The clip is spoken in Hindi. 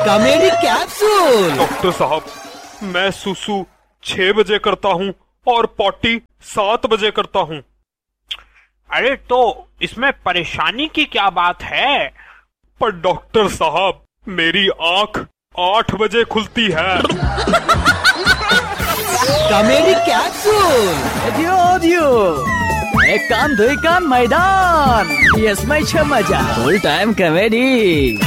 Comedy capsule. डॉक्टर साहब, मैं सुसु 6 बजे करता हूँ और पॉटी 7 बजे करता हूँ। अरे तो इसमें परेशानी की क्या बात है? पर डॉक्टर साहब, मेरी आंख 8 बजे खुलती है। Comedy capsule. एक कान दुई कान मैदान, यसमै छ मजा। Full time comedy.